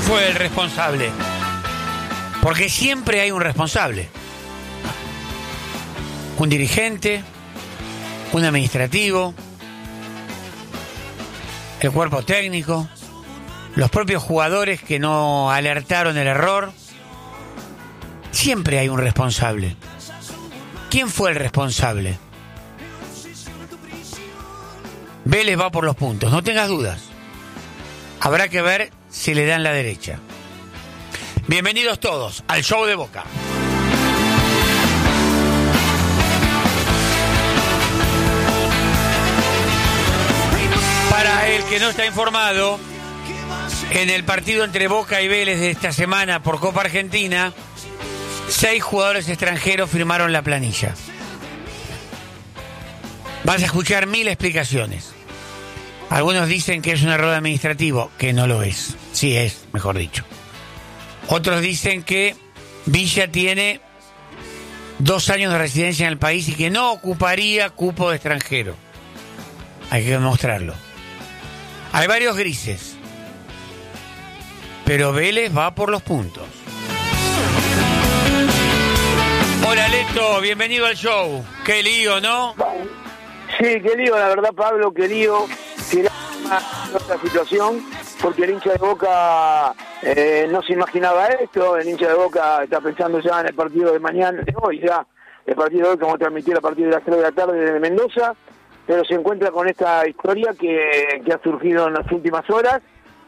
fue el responsable? Porque siempre hay un responsable. Un dirigente, un administrativo, el cuerpo técnico, los propios jugadores que no alertaron el error. Siempre hay un responsable. ¿Quién fue el responsable? Vélez va por los puntos, no tengas dudas. Habrá que ver si le dan la derecha. Bienvenidos todos al show de Boca. Para el que no está informado, en el partido entre Boca y Vélez de esta semana por Copa Argentina, 6 jugadores extranjeros firmaron la planilla. Vas a escuchar 1000 explicaciones. Algunos dicen que es un error administrativo, que no lo es. Sí es, mejor dicho. Otros dicen que Villa tiene 2 años de residencia en el país y que no ocuparía cupo de extranjero. Hay que demostrarlo. Hay varios grises. Pero Vélez va por los puntos. Hola Leto, bienvenido al show. Qué lío, ¿no? Sí, qué lío, la verdad, Pablo, qué lío. Esta situación, porque el hincha de Boca no se imaginaba esto. El hincha de Boca está pensando ya en el partido de mañana, de hoy ya, el partido de hoy que vamos a transmitir a partir de las 3 de la tarde desde Mendoza, pero se encuentra con esta historia que ha surgido en las últimas horas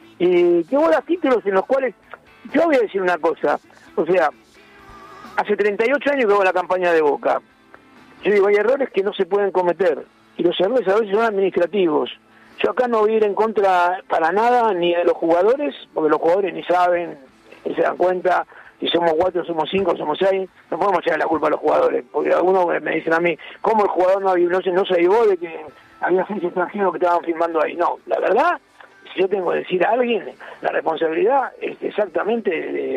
y que hubo títulos en los cuales, yo voy a decir una cosa, o sea, hace 38 años que hago la campaña de Boca. Yo digo, hay errores que no se pueden cometer, y los errores a veces son administrativos. Yo acá no voy a ir en contra para nada ni de los jugadores, porque los jugadores ni saben, ni se dan cuenta, si somos 4, somos 5, somos 6, no podemos echarle la culpa a los jugadores, porque algunos me dicen a mí, ¿cómo el jugador no se llevó de que había 6 extranjeros que estaban firmando ahí? No, la verdad, si yo tengo que decir a alguien, la responsabilidad es exactamente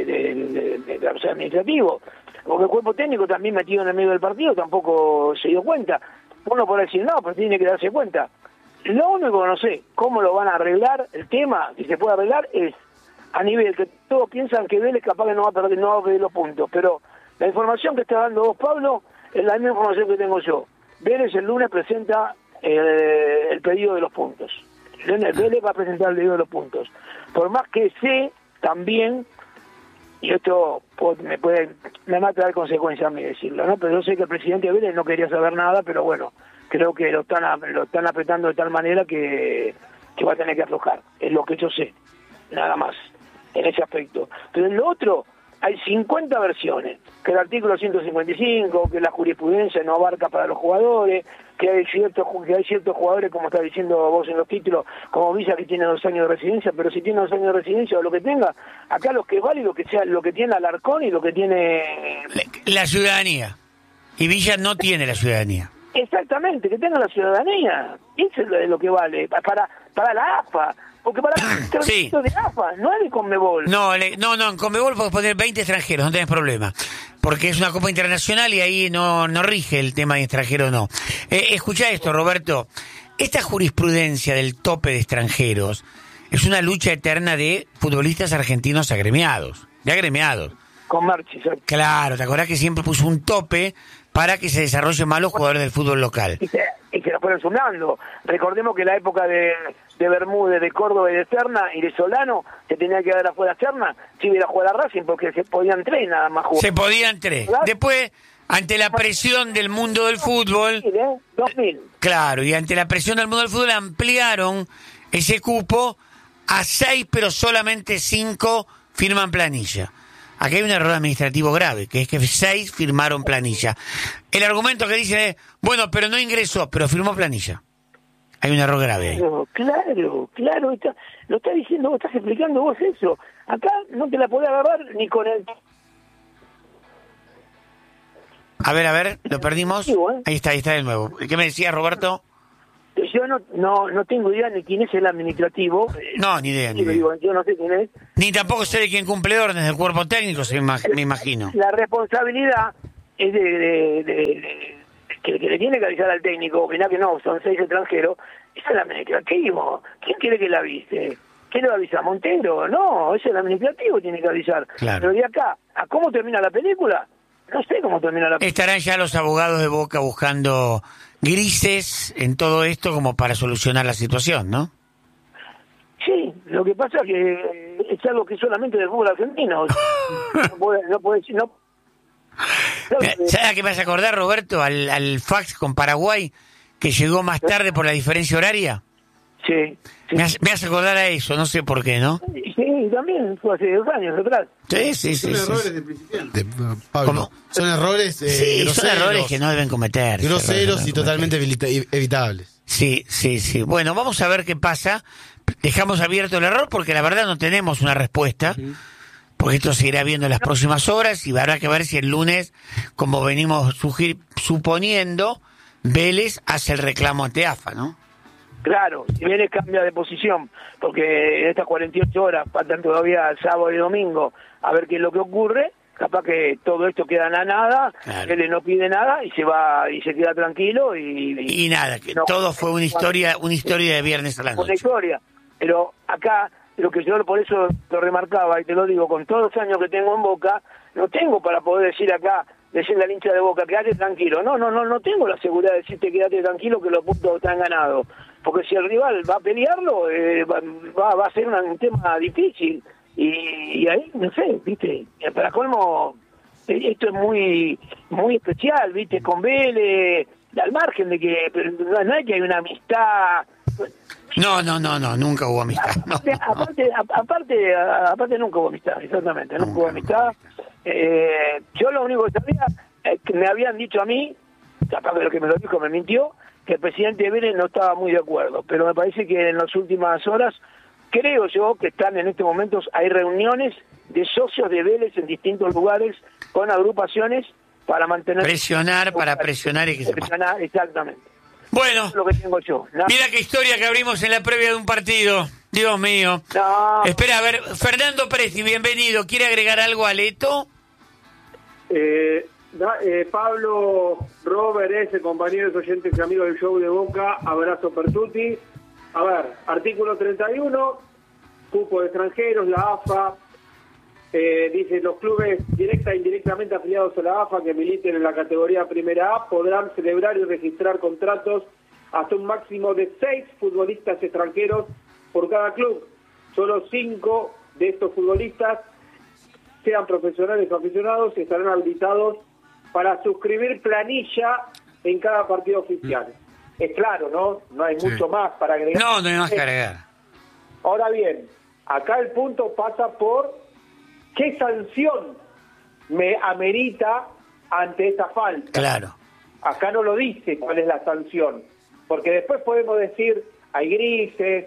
de los administrativos, porque el cuerpo técnico también metido en el medio del partido tampoco se dio cuenta. Uno puede decir, no, pero tiene que darse cuenta. Lo único que no sé cómo lo van a arreglar, el tema, si se puede arreglar, es a nivel que todos piensan que Vélez capaz que no va a perder los puntos, pero la información que está dando vos, Pablo, es la misma información que tengo yo. Vélez el lunes presenta el pedido de los puntos. Vélez va a presentar el pedido de los puntos. Por más que sé también, y esto me va a traer consecuencias a mí decirlo, ¿no? Pero yo sé que el presidente de Vélez no quería saber nada, pero bueno, creo que lo están apretando de tal manera que va a tener que aflojar. Es lo que yo sé, nada más, en ese aspecto. Pero en lo otro, hay 50 versiones, que el artículo 155, que la jurisprudencia no abarca para los jugadores, que hay ciertos jugadores, como está diciendo vos en los títulos, como Villa, que tiene 2 años de residencia, pero si tiene 2 años de residencia o lo que tenga, acá lo que vale lo que sea, lo que tiene Alarcón y lo que tiene la ciudadanía. Y Villa no tiene la ciudadanía. Exactamente, que tenga la ciudadanía. Eso es lo que vale para la AFA. Porque para sí. De AFA, no es de Conmebol. No, en Conmebol puedes poner 20 extranjeros, no tenés problema. Porque es una Copa Internacional y ahí no rige el tema de extranjero o no. Escuchá esto, Roberto. Esta jurisprudencia del tope de extranjeros es una lucha eterna de futbolistas argentinos agremiados. De agremiados. Con Marchi, ¿sabes? Claro, ¿te acordás que siempre puso un tope para que se desarrollen más los jugadores del fútbol local? Y se lo fueron sumando. Recordemos que la época de Bermúdez, de Córdoba y de Serna y de Solano, se tenía que dar afuera Serna, si hubiera jugado a Racing, porque se podían 3 nada más jugar. Se podían 3. ¿Verdad? Después, ante la presión del mundo del fútbol... 2000. Claro, y ante la presión del mundo del fútbol ampliaron ese cupo a 6, pero solamente 5 firman planilla. Aquí hay un error administrativo grave, que es que 6 firmaron planilla. El argumento que dicen es, bueno, pero no ingresó, pero firmó planilla. Hay un error grave ahí. Claro, lo está diciendo vos, estás explicando vos eso. Acá no te la podés agarrar ni con el... A ver, lo perdimos. Ahí está de nuevo. ¿Qué me decía, Roberto? Yo no tengo idea de quién es el administrativo. No, ni idea. Yo no sé quién es. Ni tampoco sé de quién cumple órdenes del cuerpo técnico, me imagino. La responsabilidad es que le tiene que avisar al técnico, mirá que no, son 6 extranjeros. Esa es la administrativa. ¿Quién quiere que la avise? ¿quién le va a avisar? ¿Montero? No, es el administrativo que tiene que avisar. Claro. Pero de acá, ¿a cómo termina la película? No sé cómo termina la película. Estarán ya los abogados de Boca buscando grises en todo esto como para solucionar la situación, ¿no? Sí, lo que pasa es que es algo que solamente del fútbol argentino. No puede decir, no. ¿Sabes a qué me vas a acordar, Roberto? Al fax con Paraguay, que llegó más tarde por la diferencia horaria. Sí. Me hace acordar a eso, no sé por qué, ¿no? Sí, también fue hace 2 años atrás. Sí. Son errores de principiante, Pablo. ¿Cómo? Son errores Sí, groseros, son errores que no deben cometerse. groseros y totalmente evitables. Sí. Bueno, vamos a ver qué pasa. Dejamos abierto el error porque la verdad no tenemos una respuesta. Porque esto se irá viendo en las próximas horas y habrá que ver si el lunes, como venimos suponiendo, Vélez hace el reclamo ante AFA, ¿no? Claro, si viene cambia de posición, porque en estas 48 horas faltan todavía sábado y domingo, a ver qué es lo que ocurre, capaz que todo esto queda en la nada, Claro. él no pide nada y se va y se queda tranquilo Y nada, que no, todo fue una historia de viernes a la una noche. historia. Pero acá, lo que yo por eso lo remarcaba y te lo digo, con todos los años que tengo en Boca, no tengo para poder decir acá, decirle al hincha de Boca, quédate tranquilo. No tengo la seguridad de decirte quédate tranquilo que los puntos están ganados. Porque si el rival va a pelearlo, va a ser un tema difícil. Y ahí, no sé, viste, para colmo, esto es muy especial, viste, con Vélez, al margen de que no es que hay una amistad. No, nunca hubo amistad. No. Aparte nunca hubo amistad, exactamente, nunca hubo amistad. Yo lo único que sabía es que me habían dicho a mí, capaz de lo que me lo dijo me mintió, que el presidente Vélez no estaba muy de acuerdo, pero me parece que en las últimas horas, creo yo que están en estos momentos, hay reuniones de socios de Vélez en distintos lugares con agrupaciones para mantener... Para presionar y que se pase. Exactamente. Bueno, Es lo que tengo yo. mira qué historia que abrimos en la previa de un partido. Dios mío. No. Espera, a ver, Fernando Presti, bienvenido. ¿Quiere agregar algo a Leto? Pablo, Robert, compañeros oyentes y amigos del show de Boca, abrazo per tutti. A ver, artículo 31, cupo de extranjeros, la AFA, dice los clubes directa e indirectamente afiliados a la AFA que militen en la categoría Primera A podrán celebrar y registrar contratos hasta un máximo de 6 futbolistas extranjeros por cada club. Solo 5 de estos futbolistas, sean profesionales o aficionados, estarán habilitados para suscribir planilla en cada partido oficial. Es claro, ¿no? No hay mucho más para agregar. No hay más que agregar. Ahora bien, acá el punto pasa por qué sanción me amerita ante esta falta. Claro. Acá no lo dice cuál es la sanción, porque después podemos decir, hay grises,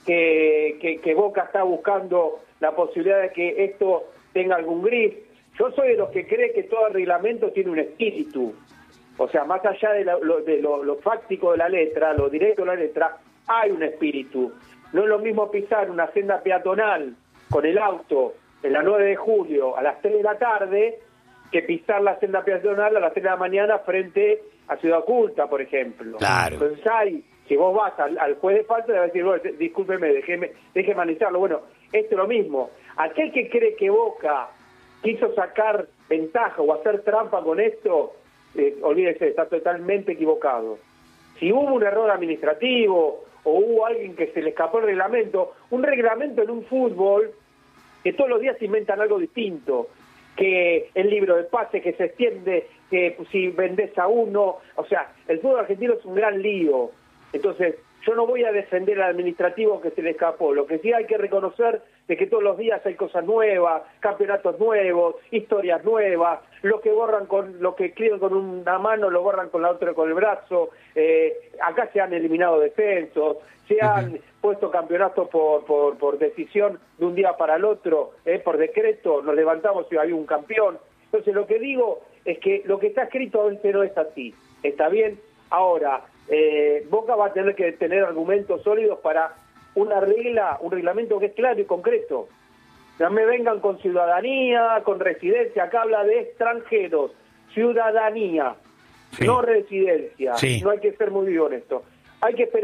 que Boca está buscando la posibilidad de que esto tenga algún gris. Yo soy de los que cree que todo reglamento tiene un espíritu. O sea, más allá de lo fáctico de la letra, lo directo de la letra, hay un espíritu. No es lo mismo pisar una senda peatonal con el auto en la 9 de julio a las 3 de la tarde que pisar la senda peatonal a las 3 de la mañana frente a Ciudad Oculta, por ejemplo. Claro. Entonces si vos vas al juez de falta, le vas a decir, bueno, discúlpeme, déjeme analizarlo. Bueno, esto es lo mismo. Aquel que cree que Boca quiso sacar ventaja o hacer trampa con esto, olvídese, está totalmente equivocado. Si hubo un error administrativo o hubo alguien que se le escapó el reglamento, un reglamento en un fútbol que todos los días se inventan algo distinto, que el libro de pases que se extiende, que si vendés a uno, o sea, el fútbol argentino es un gran lío. Entonces, yo no voy a defender al administrativo que se le escapó. Lo que sí hay que reconocer es que todos los días hay cosas nuevas, campeonatos nuevos, historias nuevas, lo que escriben con una mano lo borran con la otra con el brazo. Acá se han eliminado descensos, se han puesto campeonatos por decisión de un día para el otro, por decreto, nos levantamos y hay un campeón. Entonces lo que digo es que lo que está escrito a veces no es así. ¿Está bien? Ahora, Boca va a tener que tener argumentos sólidos para una regla, un reglamento que es claro y concreto. No me vengan con ciudadanía, con residencia, acá habla de extranjeros, ciudadanía, Sí. no residencia. Sí. No hay que ser muy honesto. Hay que esperar.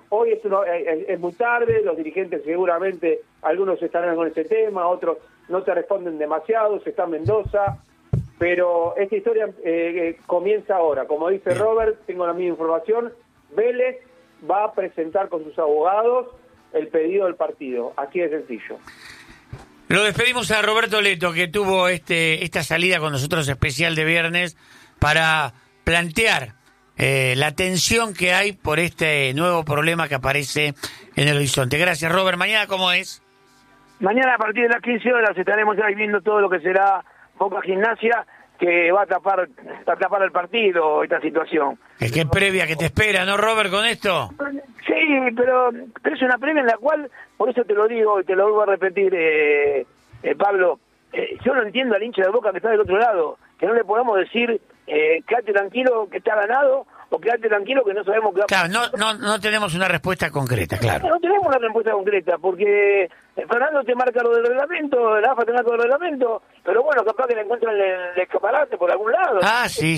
hoy es muy tarde, los dirigentes seguramente, algunos estarán con ese tema, otros no te responden demasiado, se está en Mendoza, pero esta historia comienza ahora. Como dice Robert, tengo la misma información, Vélez va a presentar con sus abogados el pedido del partido, así de sencillo. Lo despedimos a Roberto Leto, que tuvo esta salida con nosotros especial de viernes para plantear la tensión que hay por este nuevo problema que aparece en el horizonte. Gracias, Robert. ¿Mañana cómo es? Mañana a partir de las 15 horas estaremos ahí viendo todo lo que será Boca Gimnasia, que va a tapar el partido, esta situación. Es que es previa que te espera, ¿no, Robert, con esto? Sí, pero es una previa en la cual, por eso te lo digo y te lo vuelvo a repetir, Pablo, yo no entiendo al hincha de Boca que está del otro lado, que no le podamos decir, quédate tranquilo que está ganado, o quédate tranquilo que no sabemos qué va a pasar. Claro, no tenemos una respuesta concreta, claro. No tenemos una respuesta concreta, porque Fernando te marca lo del reglamento, la AFA te marca lo del reglamento, pero bueno, capaz que le encuentran el escaparate por algún lado. Ah, sí.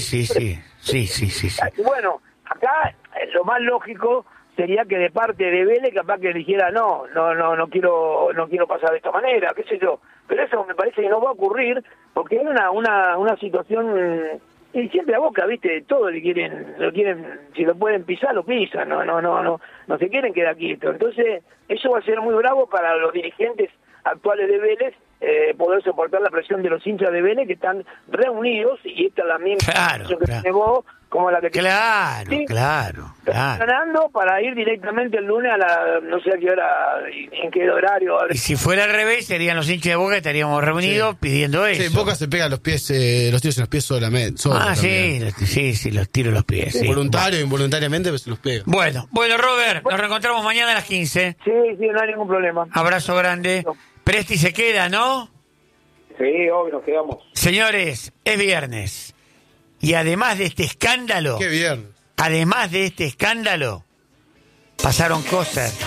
Bueno, acá lo más lógico sería que de parte de Vélez capaz que dijera no quiero pasar de esta manera, qué sé yo, pero eso me parece que no va a ocurrir porque hay una situación. Y siempre a Boca, viste, todo lo quieren, si lo pueden pisar, lo pisan, no se quieren quedar quietos. Entonces, eso va a ser muy bravo para los dirigentes actuales de Vélez, poder soportar la presión de los hinchas de Vélez que están reunidos, y esta es la misma que tiene vos, como la que Claro. ganando para ir directamente el lunes a la, no sé a qué hora, en qué horario. Y si fuera al revés, serían los hinchas de Boca que estaríamos reunidos pidiendo eso. Sí, Boca se pega los pies, los tiros en los pies solamente. Sí, los tiro en los pies. Sí. Voluntario, involuntariamente, pero se los pega. Bueno, Robert, nos reencontramos mañana a las 15. Sí, no hay ningún problema. Abrazo grande. Presti se queda, ¿no? Sí, obvio, nos quedamos. Señores, es viernes. Y además de este escándalo... ¡Qué viernes! Además de este escándalo, pasaron cosas.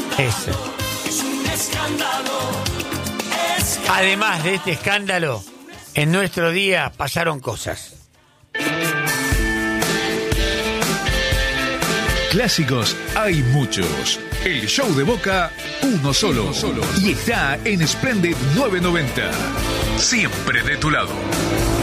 Además de este escándalo, en nuestro día pasaron cosas. Clásicos hay muchos. El show de Boca, uno solo. Y está en Splendid 990. Siempre de tu lado.